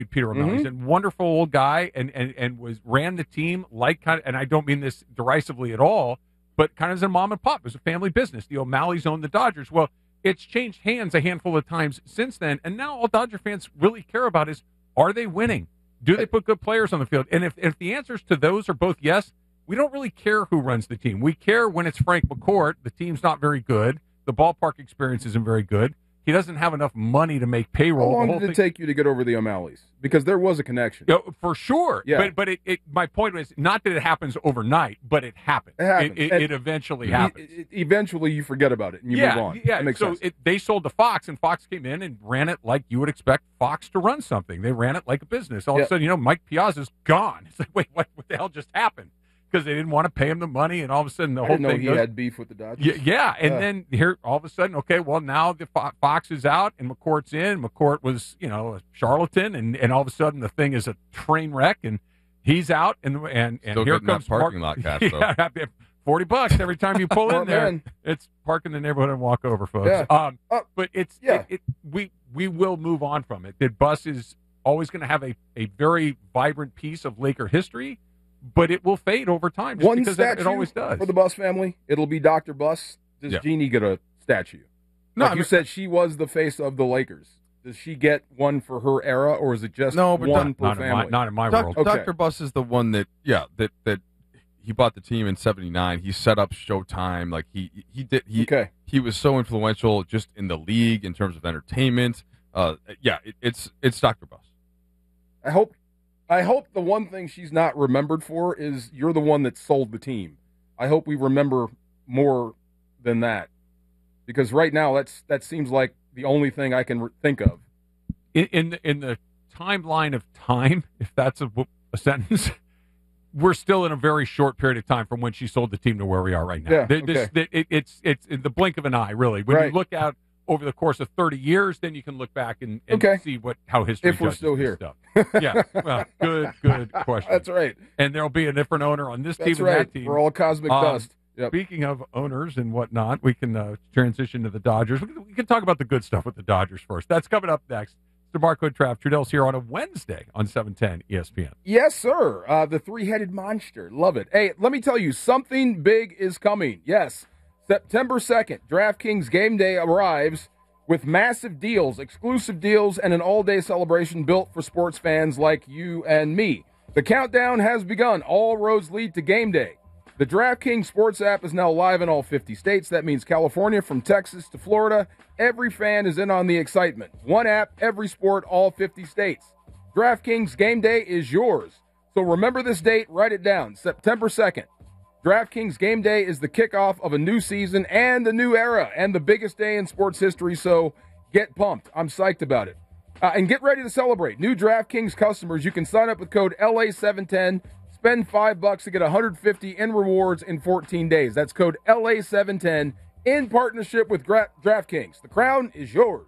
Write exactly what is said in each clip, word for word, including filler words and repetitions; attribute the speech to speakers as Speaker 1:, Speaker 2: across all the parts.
Speaker 1: Peter O'Malley.
Speaker 2: Mm-hmm.
Speaker 1: He's a wonderful old guy and, and, and was ran the team like kind of, and I don't mean this derisively at all, but kind of as a mom and pop. It was a family business. The O'Malleys owned the Dodgers. Well, it's changed hands a handful of times since then, and now all Dodger fans really care about is, are they winning? Do they put good players on the field? And if, if the answers to those are both yes, we don't really care who runs the team. We care when it's Frank McCourt. The team's not very good. The ballpark experience isn't very good. He doesn't have enough money to make payroll.
Speaker 2: How long
Speaker 1: the whole
Speaker 2: did it
Speaker 1: thing.
Speaker 2: take you to get over the O'Malleys? Because there was a connection.
Speaker 1: You know, for sure.
Speaker 2: Yeah.
Speaker 1: But but it, it, my point was not that it happens overnight, but it happens.
Speaker 2: It happens.
Speaker 1: It, it, it eventually
Speaker 2: e-
Speaker 1: happens.
Speaker 2: e- eventually, you forget about it and you
Speaker 1: yeah,
Speaker 2: move on.
Speaker 1: Yeah.
Speaker 2: That makes
Speaker 1: so
Speaker 2: sense.
Speaker 1: it, they sold to Fox, and Fox came in and ran it like you would expect Fox to run something. They ran it like a business. All
Speaker 2: Yeah.
Speaker 1: of a sudden, you know, Mike Piazza's gone. It's like, wait, what, what the hell just happened? Because they didn't want to pay him the money, and all of a sudden the
Speaker 2: I
Speaker 1: whole
Speaker 2: didn't know
Speaker 1: thing
Speaker 2: he
Speaker 1: goes,
Speaker 2: had beef with the Dodgers.
Speaker 1: Yeah, yeah. and
Speaker 2: Yeah.
Speaker 1: then here all of a sudden, okay, well now the Fo- Fox is out and McCourt's in. McCourt was, you know, a charlatan, and, and all of a sudden the thing is a train wreck, and he's out, and and, and
Speaker 3: Still
Speaker 1: here
Speaker 3: getting that
Speaker 1: comes
Speaker 3: parking
Speaker 1: Mark-
Speaker 3: lot cash, though.
Speaker 1: yeah, forty bucks every time you pull
Speaker 2: Well,
Speaker 1: in there.
Speaker 2: man.
Speaker 1: It's park in the neighborhood and walk over, folks.
Speaker 2: Yeah.
Speaker 1: Um,
Speaker 2: Uh,
Speaker 1: but it's
Speaker 2: yeah.
Speaker 1: it, it, we we will move on from it. The bus is always going to have a, a very vibrant piece of Laker history, but it will fade over time just
Speaker 2: One
Speaker 1: because
Speaker 2: statue
Speaker 1: it, it always does.
Speaker 2: for the Bus family. It'll be Doctor Bus. Does
Speaker 3: Yeah.
Speaker 2: Jeannie get a statue?
Speaker 3: No,
Speaker 2: like
Speaker 3: I
Speaker 2: you
Speaker 3: mean-
Speaker 2: said, she was the face of the Lakers. Does she get one for her era, or is it just
Speaker 3: No, but
Speaker 2: one
Speaker 3: not-
Speaker 2: per
Speaker 1: not, in
Speaker 2: family?
Speaker 1: my, not in my
Speaker 3: Doc-
Speaker 1: world.
Speaker 2: Okay.
Speaker 3: Doctor Bus is the one that, yeah, that that he bought the team in seventy-nine. He set up Showtime. Like he he did. He
Speaker 2: Okay.
Speaker 3: he was so influential just in the league in terms of entertainment. Uh, yeah, it, it's it's Doctor Bus.
Speaker 2: I hope I hope the one thing she's not remembered for is you're the one that sold the team. I hope we remember more than that. Because right now that's that seems like the only thing I can re- think of.
Speaker 1: in in the, in the timeline of time, if that's a, a sentence, we're still in a very short period of time from when she sold the team to where we are right now.
Speaker 2: Yeah,
Speaker 1: There- this-
Speaker 2: okay.
Speaker 1: that- it, it's it's in the blink of an eye, really. When
Speaker 2: Right.
Speaker 1: you look out over the course of thirty years, then you can look back and, and
Speaker 2: Okay.
Speaker 1: see what how history
Speaker 2: If we're
Speaker 1: judges
Speaker 2: still
Speaker 1: this
Speaker 2: here.
Speaker 1: stuff. Yeah, well, good good question.
Speaker 2: That's right.
Speaker 1: And there'll be a different owner on this
Speaker 2: That's
Speaker 1: team
Speaker 2: right.
Speaker 1: and that team.
Speaker 2: We're all cosmic
Speaker 1: Um,
Speaker 2: dust. Yep.
Speaker 1: Speaking of owners and whatnot, we can uh, transition to the Dodgers. We can, we can talk about the good stuff with the Dodgers first. That's coming up next. Mister Mark Hood, Trav Trudell's here on a Wednesday on seven ten E S P N.
Speaker 2: Yes, sir. Uh, the three-headed monster. Love it. Hey, let me tell you, something big is coming. Yes, September second, DraftKings Game Day arrives with massive deals, exclusive deals, and an all-day celebration built for sports fans like you and me. The countdown has begun. All roads lead to Game Day. The DraftKings Sports app is now live in all fifty states. That means California, from Texas to Florida. Every fan is in on the excitement. One app, every sport, all fifty states. DraftKings Game Day is yours. So remember this date, write it down, September second. DraftKings Game Day is the kickoff of a new season and a new era and the biggest day in sports history, so get pumped. I'm psyched about it. Uh, and get ready to celebrate. New DraftKings customers, you can sign up with code L A seven ten. Spend five bucks to get one hundred fifty in rewards in fourteen days. That's code L A seven ten in partnership with Gra- DraftKings. The crown is yours.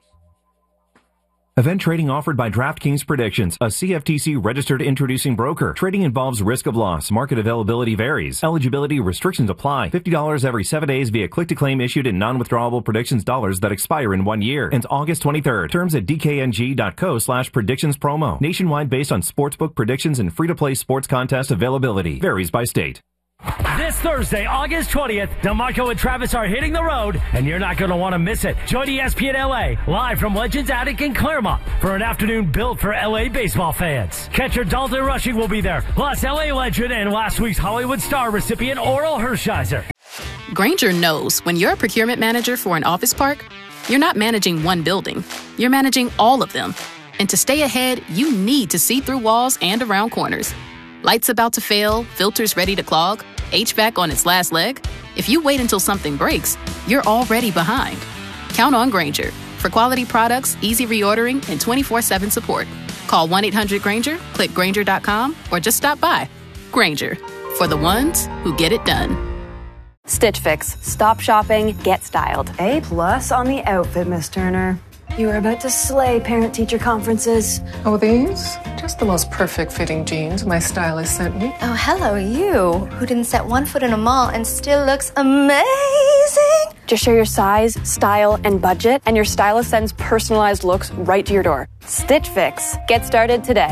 Speaker 4: Event trading offered by DraftKings Predictions, a C F T C-registered introducing broker. Trading involves risk of loss. Market availability varies. Eligibility restrictions apply. fifty dollars every seven days via click-to-claim issued in non-withdrawable predictions dollars that expire in one year. Ends August twenty-third. Terms at dkng.co slash predictions promo. Nationwide based on sportsbook predictions and free-to-play sports contest availability. Varies by state.
Speaker 5: This Thursday, August twentieth, DeMarco and Travis are hitting the road, and you're not going to want to miss it. Join E S P N L A, live from Legends Attic in Claremont, for an afternoon built for L A baseball fans. Catcher Dalton Rushing will be there, plus L A legend and last week's Hollywood Star recipient Oral Hershiser.
Speaker 6: Grainger knows when you're a procurement manager for an office park, you're not managing one building, you're managing all of them. And to stay ahead, you need to see through walls and around corners. Lights about to fail, filters ready to clog, H V A C on its last leg? If you wait until something breaks, you're already behind. Count on Grainger for quality products, easy reordering, and twenty-four seven support. Call one eight hundred Grainger, click Grainger dot com, or just stop by. Grainger, for the ones who get it done.
Speaker 7: Stitch Fix. Stop shopping, get styled.
Speaker 8: A plus on the outfit, Miss Turner. You are about to slay parent-teacher conferences.
Speaker 9: Oh, these? Just the most perfect fitting jeans my stylist sent me.
Speaker 10: Oh, hello, you, who didn't set one foot in a mall and still looks amazing.
Speaker 7: Just share your size, style, and budget, and your stylist sends personalized looks right to your door. Stitch Fix. Get started today.